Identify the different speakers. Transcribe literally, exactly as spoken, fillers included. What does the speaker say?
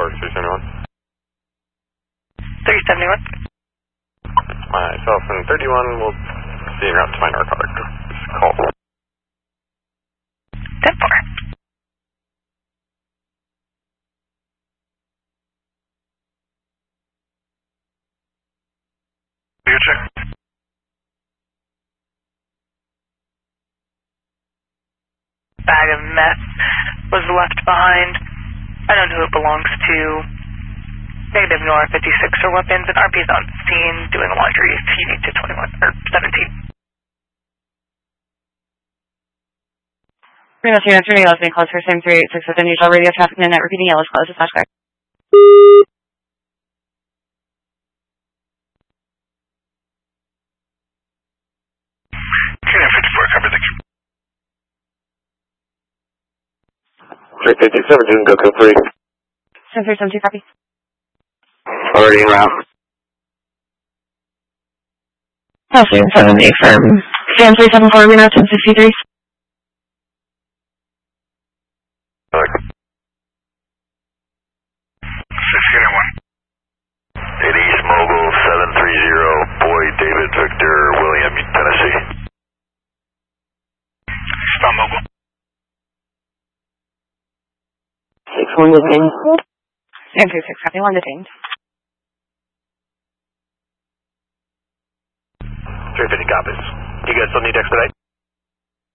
Speaker 1: Tower three seventy-one.
Speaker 2: three seventy-one.
Speaker 1: Myself and thirty-one will be en route to my narcotic call.
Speaker 2: ten four.
Speaker 3: You check.
Speaker 2: Bag of meth was left behind. I don't know who it belongs to. Negative Nor fifty-six for weapons, and R P is on scene doing laundry if you need to twenty-one or seventeen.
Speaker 4: Reno two nine three, Los Angeles, for same three eight six with unusual radio traffic in the net, repeating yellow close to flashback.
Speaker 3: K fifty-four, cover the
Speaker 1: three fifty-seven, didn't go code three.
Speaker 4: seven three seven two, copy.
Speaker 1: Already en route.
Speaker 4: Nelson seven eight firm. Sam three seven four, Reno ten sixty-three.
Speaker 3: sixty one.
Speaker 5: eight East Mogul seven three zero, Boyd David Victor William, Tennessee.
Speaker 3: Stop Mogul.
Speaker 4: six one detained. Sam three six, copy, one detained.
Speaker 5: three fifty copies. You guys still need expedite?